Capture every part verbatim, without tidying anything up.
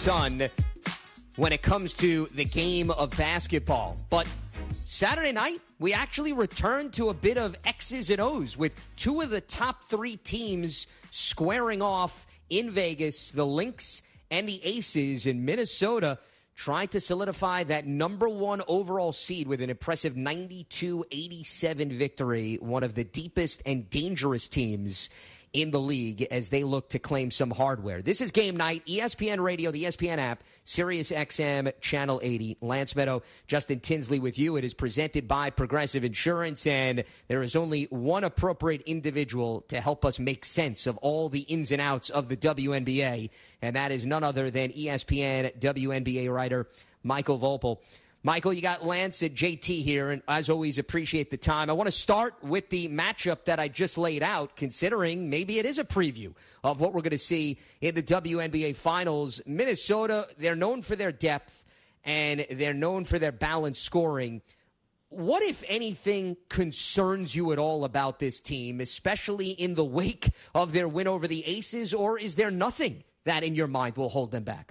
sun when it comes to the game of basketball. But Saturday night, we actually returned to a bit of X's and O's with two of the top three teams squaring off in Vegas, the Lynx and the Aces in Minnesota, trying to solidify that number one overall seed with an impressive ninety-two eighty-seven victory, one of the deepest and dangerous teams in the league as they look to claim some hardware. This is Game Night, E S P N Radio, the E S P N app, Sirius X M, Channel eighty. Lance Meadow, Justin Tinsley with you. It is presented by Progressive Insurance, and there is only one appropriate individual to help us make sense of all the ins and outs of the W N B A, and that is none other than E S P N W N B A writer Michael Vogel. Michael, you got Lance and J T here, and as always, appreciate the time. I want to start with the matchup that I just laid out, considering maybe it is a preview of what we're going to see in the W N B A Finals. Minnesota, they're known for their depth, and they're known for their balanced scoring. What, if anything, concerns you at all about this team, especially in the wake of their win over the Aces, or is there nothing that in your mind will hold them back?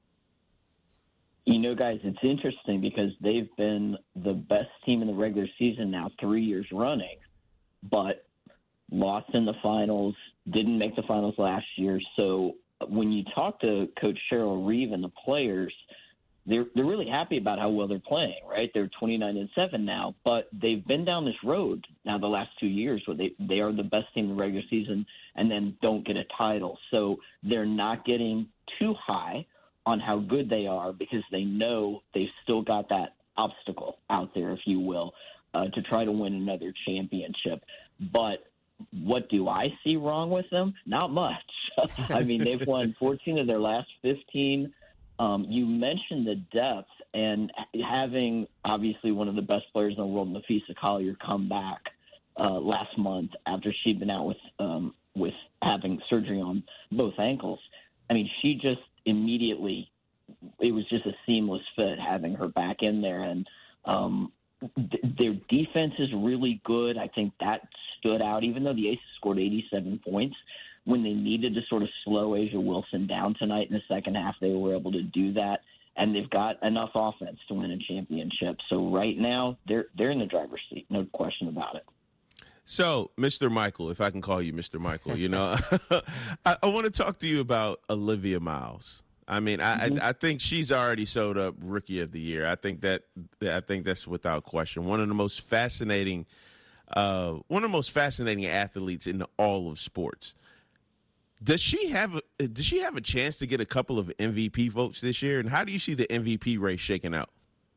You know, guys, it's interesting because they've been the best team in the regular season now three years running, but lost in the finals, didn't make the finals last year. So when you talk to Coach Cheryl Reeve and the players, they're they're really happy about how well they're playing, right? They're twenty-nine and seven now, but they've been down this road now the last two years where they, they are the best team in the regular season and then don't get a title. So they're not getting too high on how good they are because they know they've still got that obstacle out there, if you will, uh, to try to win another championship. But what do I see wrong with them? Not much. I mean, they've won fourteen of their last fifteen. Um, you mentioned the depth, and having obviously one of the best players in the world, Nafisa Collier, come back uh, last month after she'd been out with um, with having surgery on both ankles. I mean, she just immediately, it was just a seamless fit having her back in there. And um, th- their defense is really good. I think that stood out, even though the Aces scored eighty-seven points. When they needed to sort of slow A'ja Wilson down tonight in the second half, they were able to do that. And they've got enough offense to win a championship. So right now, they're they're in the driver's seat, no question about it. So, Mister Michael, if I can call you Mister Michael, you know, I, I want to talk to you about Olivia Miles. I mean, I, mm-hmm. I, I think she's already sewed up Rookie of the Year. I think that I think that's without question one of the most fascinating, uh, one of the most fascinating athletes in all of sports. Does she have a, does she have a chance to get a couple of M V P votes this year? And how do you see the M V P race shaking out?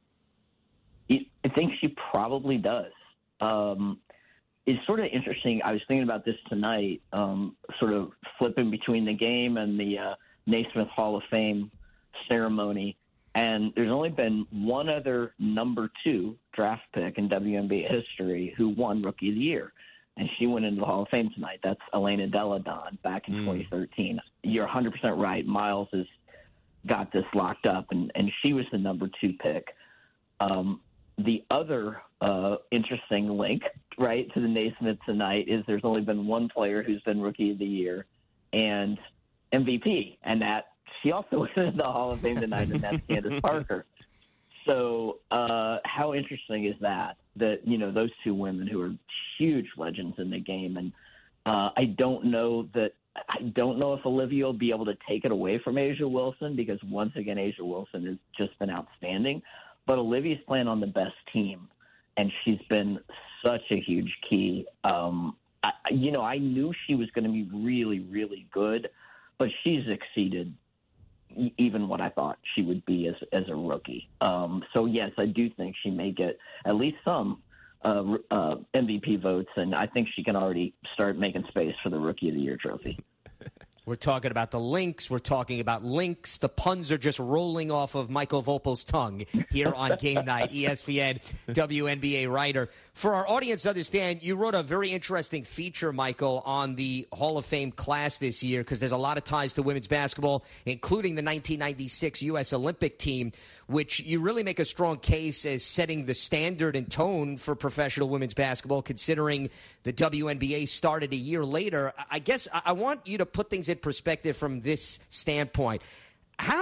I think she probably does. Um, It's sort of interesting. I was thinking about this tonight, um, sort of flipping between the game and the uh, Naismith Hall of Fame ceremony. And there's only been one other number two draft pick in W N B A history who won Rookie of the Year. And she went into the Hall of Fame tonight. That's Elena Delle Donne back in mm. twenty thirteen. You're one hundred percent right. Miles has got this locked up, and, and she was the number two pick. Um, the other uh, interesting link, right, to the Naismith tonight is there's only been one player who's been Rookie of the Year and M V P, and that she also was in the Hall of Fame tonight, and that's Candace Parker. So uh, how interesting is that, that, you know, those two women who are huge legends in the game. And uh, I don't know that I don't know if Olivia will be able to take it away from A'ja Wilson because, once again, A'ja Wilson has just been outstanding. But Olivia's playing on the best team, and she's been such a huge key. Um, I, you know, I knew she was going to be really, really good, but she's exceeded even what I thought she would be as as a rookie. Um, so, yes, I do think she may get at least some uh, uh, M V P votes, and I think she can already start making space for the Rookie of the Year trophy. We're talking about the Lynx. We're talking about Lynx. The puns are just rolling off of Michael Vogel's tongue here on Game Night, E S P N W N B A writer. For our audience to understand, you wrote a very interesting feature, Michael, on the Hall of Fame class this year because there's a lot of ties to women's basketball, including the nineteen ninety-six U S Olympic team, which you really make a strong case as setting the standard and tone for professional women's basketball, considering the W N B A started a year later. I guess I want you to put things in perspective from this standpoint. How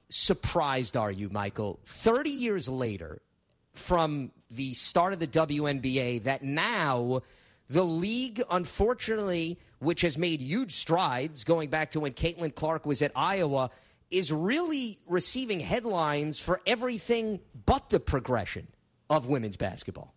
surprised are you, Michael, thirty years later from the start of the W N B A, that now the league, unfortunately, which has made huge strides going back to when Caitlin Clark was at Iowa, is really receiving headlines for everything but the progression of women's basketball?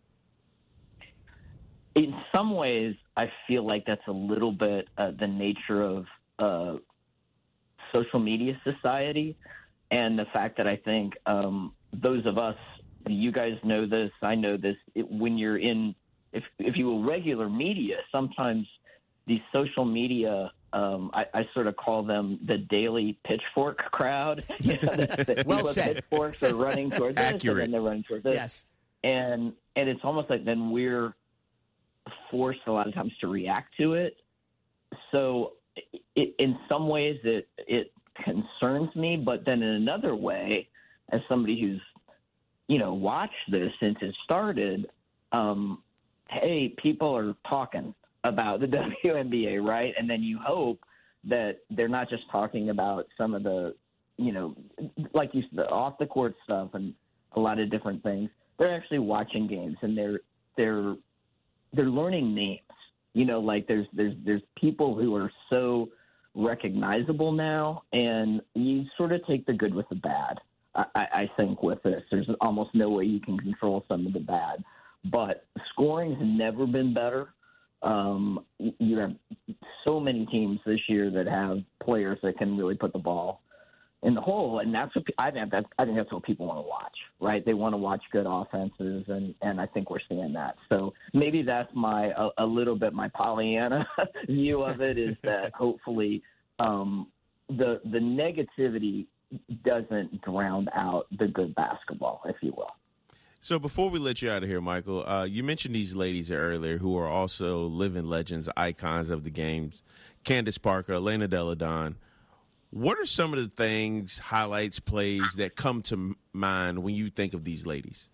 In some ways, I feel like that's a little bit uh, the nature of uh, social media society, and the fact that I think um, those of us, you guys know this, I know this, it, when you're in, if if you will, regular media, sometimes these social media, um, I, I sort of call them the daily pitchfork crowd. You know, the, the well said. Pitchforks are running towards this, Accurate. and then they're running towards this. Yes. And, and it's almost like then we're forced a lot of times to react to it. So it, in some ways it it concerns me, but then in another way, as somebody who's, you know, watched this since it started, um, hey, people are talking about the W N B A, right? And then you hope that they're not just talking about some of the, you know, like you said, the off the court stuff and a lot of different things. They're actually watching games, and they're they're they're learning names. You know, like there's there's there's people who are so recognizable now, and you sort of take the good with the bad. I, I think with this, there's almost no way you can control some of the bad. But scoring's never been better. Um, you have so many teams this year that have players that can really put the ball in the hole, and that's what I think. That's, I think that's what people want to watch, right? They want to watch good offenses, and, and I think we're seeing that. So maybe that's my a, a little bit my Pollyanna view of it, is that hopefully um, the the negativity doesn't drown out the good basketball, if you will. So before we let you out of here, Michael, uh, you mentioned these ladies earlier who are also living legends, icons of the games. Candace Parker, Elena Delle Donne. What are some of the things, highlights, plays that come to mind when you think of these ladies?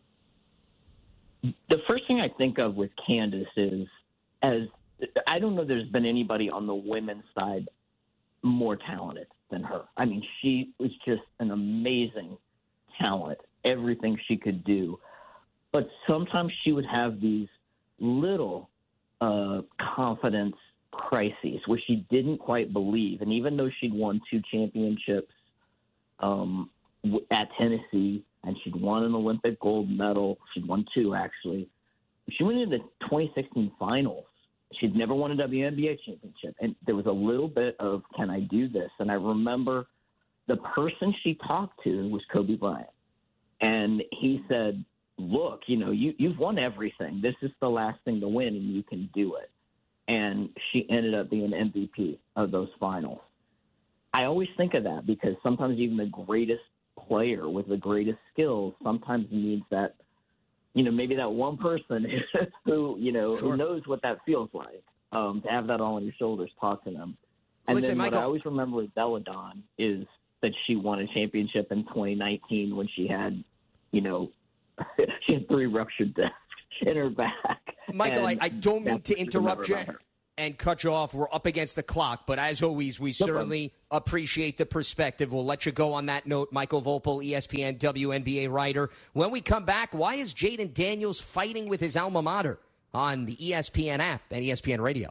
The first thing I think of with Candace is, as I don't know there's been anybody on the women's side more talented than her. I mean, she was just an amazing talent, everything she could do. But sometimes she would have these little uh, confidence crises where she didn't quite believe. And even though she'd won two championships um, at Tennessee, and she'd won an Olympic gold medal, she'd won two actually, she went into the twenty sixteen finals. She'd never won a W N B A championship. And there was a little bit of, can I do this? And I remember the person she talked to was Kobe Bryant. And he said, look, you know, you, you've won everything. This is the last thing to win, and you can do it. And she ended up being M V P of those finals. I always think of that because sometimes even the greatest player with the greatest skills sometimes needs that, you know, maybe that one person who, you know, sure. who knows what that feels like, um, to have that all on your shoulders, talk to them. And Listen, then what Michael, I always remember with Delle Donne is that she won a championship in twenty nineteen when she had, you know, she had three ruptured discs in her back. Michael, I, I don't mean to interrupt you her. and cut you off. We're up against the clock, but as always, we no certainly problem. appreciate the perspective. We'll let you go on that note. Michael Vopel, E S P N W N B A writer. When we come back, why is Jaden Daniels fighting with his alma mater on the E S P N app and E S P N Radio?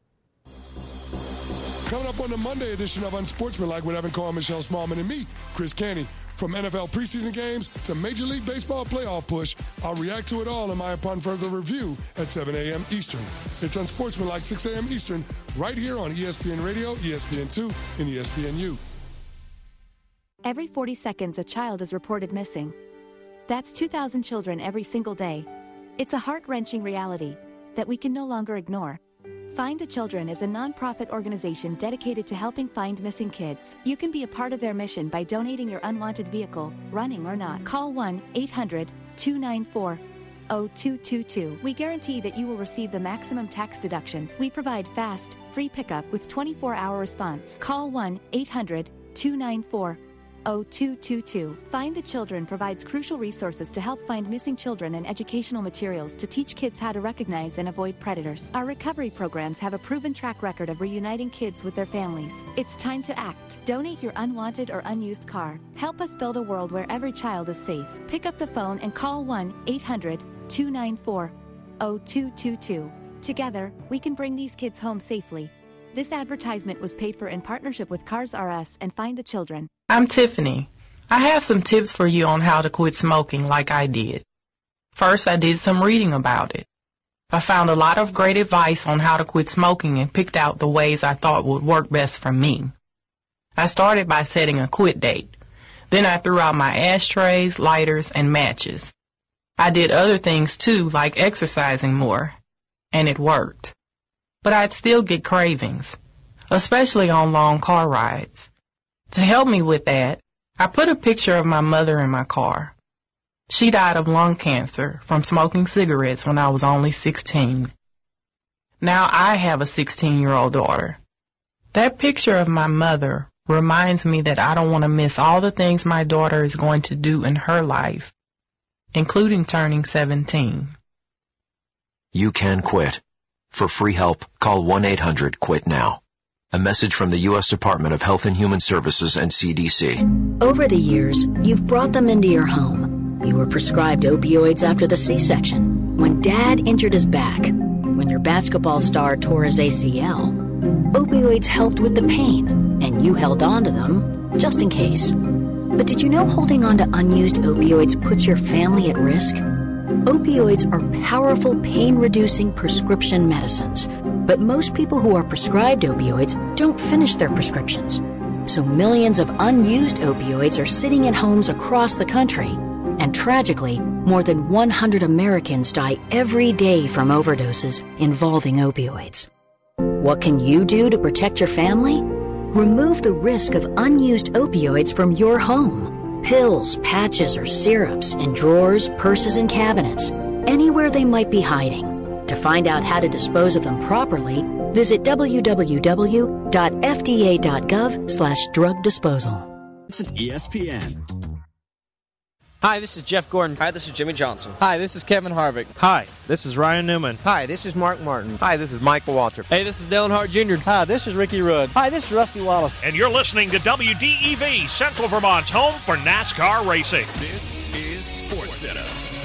Coming up on the Monday edition of Unsportsmanlike with Evan Carr, Michelle Smallman, and me, Chris Canty. From N F L preseason games to Major League Baseball playoff push, I'll react to it all in my Upon Further Review at seven a.m. Eastern. It's Unsportsmanlike, six a.m. Eastern, right here on E S P N Radio, E S P N two, and E S P N U. Every forty seconds, a child is reported missing. That's two thousand children every single day. It's a heart-wrenching reality that we can no longer ignore. Find the Children is a non-profit organization dedicated to helping find missing kids. You can be a part of their mission by donating your unwanted vehicle, running or not. Call one eight hundred two nine four zero two two two. We guarantee that you will receive the maximum tax deduction. We provide fast, free pickup with twenty-four hour response. Call one eight hundred two nine four oh two two two. Find the Children provides crucial resources to help find missing children and educational materials to teach kids how to recognize and avoid predators. Our recovery programs have a proven track record of reuniting kids with their families. It's time to act. Donate your unwanted or unused car. Help us build a world where every child is safe. Pick up the phone and call one eight hundred two nine four oh two two two. Together, we can bring these kids home safely. This advertisement was paid for in partnership with Cars R Us and Find the Children. I'm Tiffany. I have some tips for you on how to quit smoking like I did. First, I did some reading about it. I found a lot of great advice on how to quit smoking and picked out the ways I thought would work best for me. I started by setting a quit date. Then I threw out my ashtrays, lighters, and matches. I did other things too, like exercising more, and it worked. But I'd still get cravings, especially on long car rides. To help me with that, I put a picture of my mother in my car. She died of lung cancer from smoking cigarettes when I was only sixteen. Now I have a sixteen-year-old daughter. That picture of my mother reminds me that I don't want to miss all the things my daughter is going to do in her life, including turning seventeen. You can quit. For free help, call one eight hundred quit now. A message from the U S Department of Health and Human Services and C D C. Over the years, you've brought them into your home. You were prescribed opioids after the C-section, when Dad injured his back, when your basketball star tore his A C L. Opioids helped with the pain, and you held on to them just in case. But did you know holding on to unused opioids puts your family at risk? Opioids are powerful pain-reducing prescription medicines, but most people who are prescribed opioids don't finish their prescriptions. So millions of unused opioids are sitting in homes across the country, and tragically, more than one hundred Americans die every day from overdoses involving opioids. What can you do to protect your family? Remove the risk of unused opioids from your home. Pills, patches, or syrups in drawers, purses, and cabinets, anywhere they might be hiding. To find out how to dispose of them properly, visit w w w dot f d a dot gov slash drug disposal. This is E S P N. Hi, this is Jeff Gordon. Hi, this is Jimmy Johnson. Hi, this is Kevin Harvick. Hi, this is Ryan Newman. Hi, this is Mark Martin. Hi, this is Michael Waltrip. Hey, this is Dale Earnhardt Junior Hi, this is Ricky Rudd. Hi, this is Rusty Wallace. And you're listening to W D E V, Central Vermont's home for NASCAR racing. This is SportsCenter.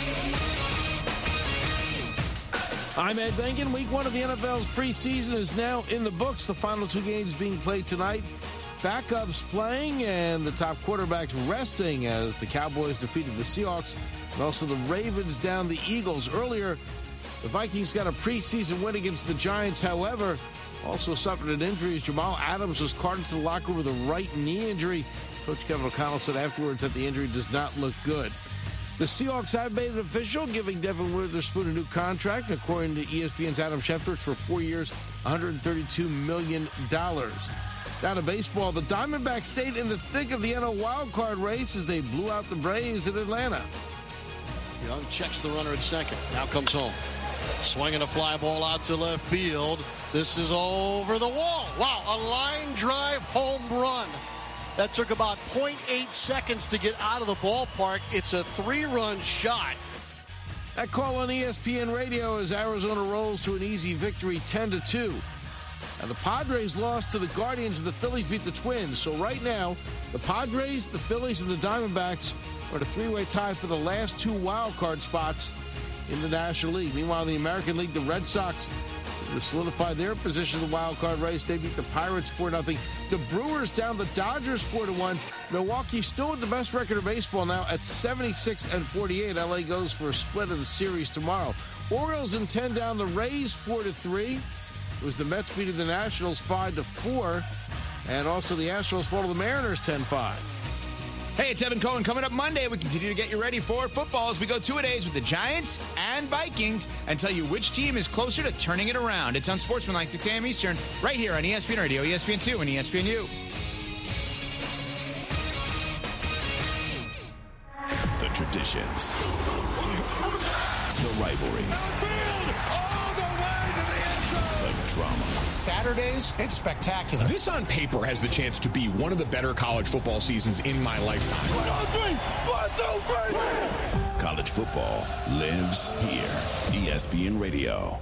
I'm Ed Benkin. Week one of the N F L's preseason is now in the books. The final two games being played tonight. Backups playing and the top quarterbacks resting as the Cowboys defeated the Seahawks and also the Ravens down the Eagles. Earlier, the Vikings got a preseason win against the Giants. However, also suffered an injury as Jamal Adams was carted to the locker room with a right knee injury. Coach Kevin O'Connell said afterwards that the injury does not look good. The Seahawks have made it official, giving Devin Witherspoon a new contract. According to E S P N's Adam Schefter, it's for four years, one hundred thirty-two million dollars. Down to baseball, the Diamondbacks stayed in the thick of the N L wildcard race as they blew out the Braves in Atlanta. Young checks the runner at second. Now comes home. Swinging a fly ball out to left field. This is over the wall. Wow, a line drive home run. That took about point eight seconds to get out of the ballpark. It's a three-run shot. That call on E S P N Radio as Arizona rolls to an easy victory, ten to two. Now, the Padres lost to the Guardians and the Phillies beat the Twins. So right now, the Padres, the Phillies, and the Diamondbacks are the three-way tie for the last two wild card spots in the National League. Meanwhile, in the American League, the Red Sox solidified their position in the wild card race. They beat the Pirates four nothing. The Brewers down the Dodgers four to one. Milwaukee still with the best record of baseball now at seventy-six and forty-eight. L A goes for a split of the series tomorrow. Orioles in ten down the Rays four to three. It was the Mets beating the Nationals five to four. And also the Astros fall to the Mariners ten five. Hey, it's Evan Cohen. Coming up Monday, we continue to get you ready for football as we go two-a-days with the Giants and Vikings and tell you which team is closer to turning it around. It's on Sportsmanlike, six a.m. Eastern, right here on E S P N Radio, E S P N two, and E S P N U. The traditions. The rivalries. Field all the way to the end zone. The drama. Saturdays, it's spectacular. This on paper has the chance to be one of the better college football seasons in my lifetime. One, two, three. One, two, three. College football lives here. E S P N Radio.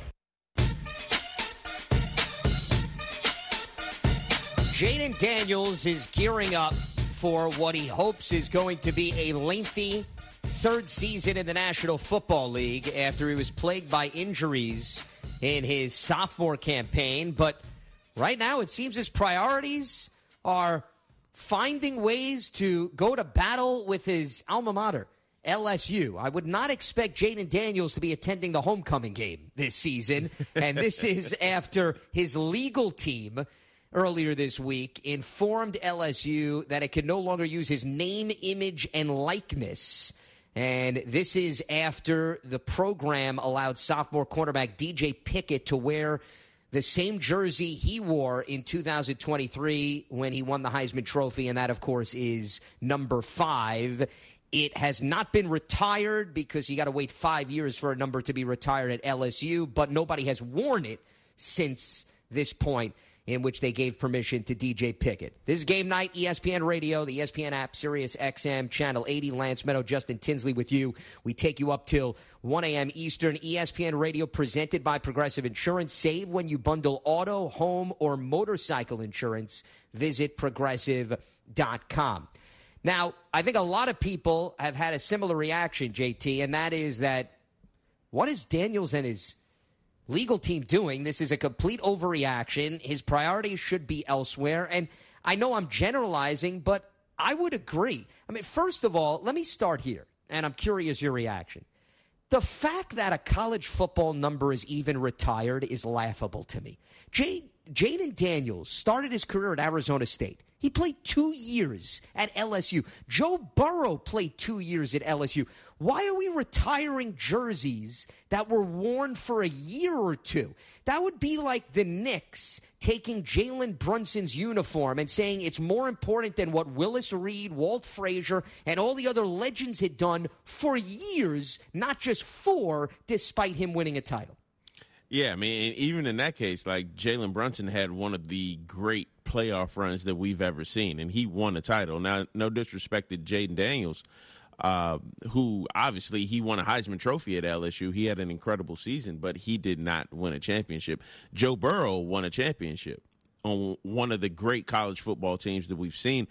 Jaden Daniels is gearing up for what he hopes is going to be a lengthy third season in the National Football League after he was plagued by injuries in his sophomore campaign. But right now it seems his priorities are finding ways to go to battle with his alma mater, L S U. I would not expect Jaden Daniels to be attending the homecoming game this season. And this is after his legal team earlier this week informed L S U that it could no longer use his name, image, and likeness. And this is after the program allowed sophomore cornerback D J Pickett to wear the same jersey he wore in two thousand twenty-three when he won the Heisman Trophy, and that, of course, is number five. It has not been retired because you got to wait five years for a number to be retired at L S U, but nobody has worn it since this point in which they gave permission to D J Pickett. This is Game Night, E S P N Radio, the E S P N app, Sirius X M, Channel eighty. Lance Meadow, Justin Tinsley with you. We take you up till one a.m. Eastern. E S P N Radio presented by Progressive Insurance. Save when you bundle auto, home, or motorcycle insurance. Visit progressive dot com. Now, I think a lot of people have had a similar reaction, J T, and that is that what is Daniels and his legal team doing? This is a complete overreaction. His priorities should be elsewhere. And I know I'm generalizing, but I would agree. I mean, first of all, let me start here, and I'm curious your reaction. The fact that a college football number is even retired is laughable to me. J- Jaden Daniels started his career at Arizona State. He played two years at L S U. Joe Burrow played two years at L S U. Why are we retiring jerseys that were worn for a year or two? That would be like the Knicks taking Jalen Brunson's uniform and saying it's more important than what Willis Reed, Walt Frazier, and all the other legends had done for years, not just four, despite him winning a title. Yeah, I mean, even in that case, like Jalen Brunson had one of the great playoff runs that we've ever seen, and he won a title. Now, no disrespect to Jaden Daniels, uh, who obviously he won a Heisman Trophy at L S U. He had an incredible season, but he did not win a championship. Joe Burrow won a championship on one of the great college football teams that we've seen.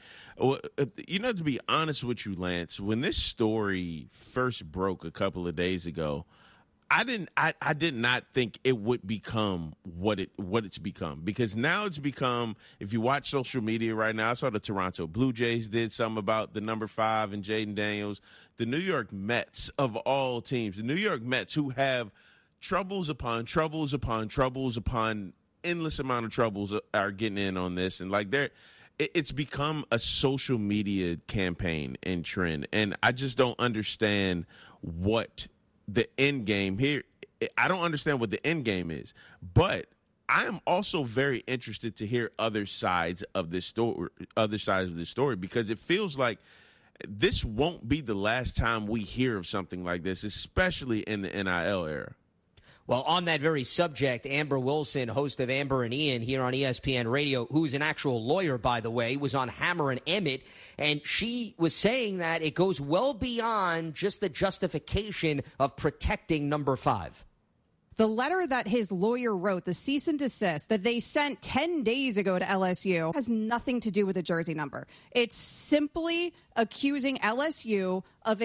You know, to be honest with you, Lance, when this story first broke a couple of days ago, I didn't. I, I did not think it would become what it what it's become, because now it's become. If you watch social media right now, I saw the Toronto Blue Jays did something about the number five and Jaden Daniels. The New York Mets of all teams, the New York Mets, who have troubles upon troubles upon troubles upon endless amount of troubles, are getting in on this, and like they're. It's become a social media campaign and trend, and I just don't understand what the end game here. I don't understand what the end game is, but I am also very interested to hear other sides of this story, other sides of this story, because it feels like this won't be the last time we hear of something like this, especially in the N I L era. Well, on that very subject, Amber Wilson, host of Amber and Ian here on E S P N Radio, who's an actual lawyer, by the way, was on Hammer and Emmett, and she was saying that it goes well beyond just the justification of protecting number five. The letter that his lawyer wrote, the cease and desist that they sent ten days ago to L S U, has nothing to do with the jersey number. It's simply accusing L S U of